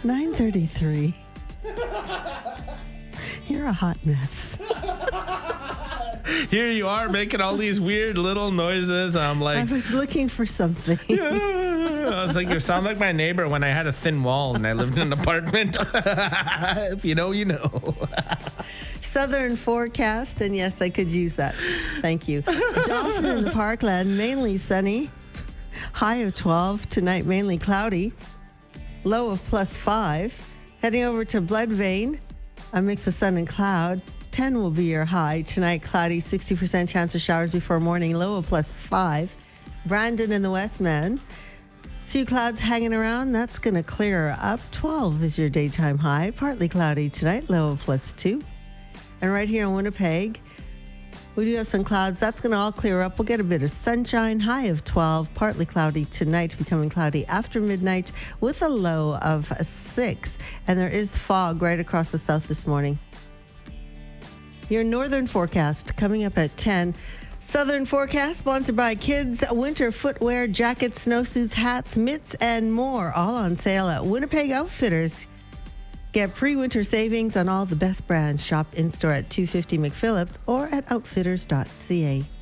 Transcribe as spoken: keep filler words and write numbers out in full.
nine thirty-three. You're a hot mess. Here you are making all these weird little noises. I'm I like, was looking for something. I was like, you sound like my neighbor when I had a thin wall and I lived in an apartment. If you know, you know. Southern forecast, and yes, I could use that. Thank you. Dolphin in the Parkland, mainly sunny. High of twelve. Tonight, mainly cloudy. Low of plus five. Heading over to Bloodvein, a mix of sun and cloud. ten will be your high. Tonight, cloudy, sixty percent chance of showers before morning. Low of plus five. Brandon in the Westman. Few clouds hanging around. That's going to clear up. twelve is your daytime high. Partly cloudy tonight. Low of plus two. And right here in Winnipeg, we do have some clouds. That's going to all clear up. We'll get a bit of sunshine. High of twelve. Partly cloudy tonight, becoming cloudy after midnight with a low of six. And there is fog right across the south this morning. Your northern forecast coming up at ten. Southern forecast sponsored by Kids Winter Footwear, jackets, snowsuits, hats, mitts, and more. All on sale at Winnipeg Outfitters. Get pre-winter savings on all the best brands. Shop in-store at two fifty McPhillips or at outfitters dot c a.